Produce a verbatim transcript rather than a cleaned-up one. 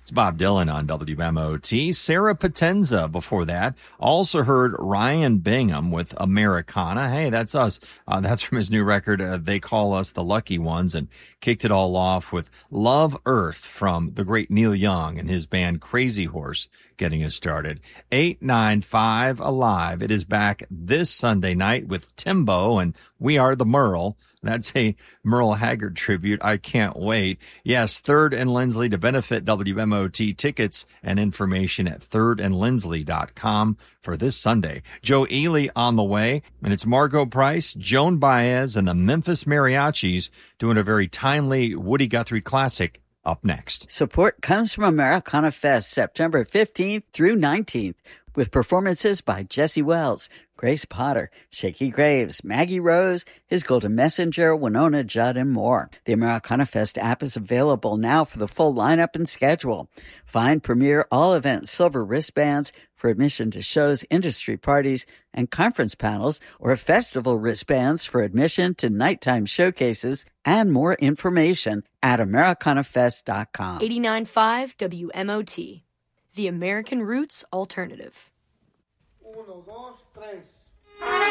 It's Bob Dylan on W M O T. Sarah Potenza before that. Also heard Ryan Bingham with Americana. Hey, that's us. Uh, that's from his new record, uh, They Call Us the Lucky Ones, and kicked it all off with Love Earth from the great Neil Young and his band Crazy Horse getting us started. eight nine five Alive. It is back this Sunday night with Timbo and We Are the Merle. That's a Merle Haggard tribute. I can't wait. Yes, Third and Lindsley to benefit W M O T. Tickets and information at third and lindsley dot com for this Sunday. Joe Ely on the way, and it's Margot Price, Joan Baez, and the Memphis Mariachis doing a very timely Woody Guthrie classic up next. Support comes from Americana Fest, September fifteenth through nineteenth, with performances by Jesse Wells, Grace Potter, Shakey Graves, Maggie Rose, His Golden Messenger, Winona Judd, and more. The Americana Fest app is available now for the full lineup and schedule. Find premier all-event silver wristbands for admission to shows, industry parties, and conference panels, or festival wristbands for admission to nighttime showcases, and more information at americana fest dot com. eighty-nine point five W M O T, the American Roots Alternative. Uno, dos, tres.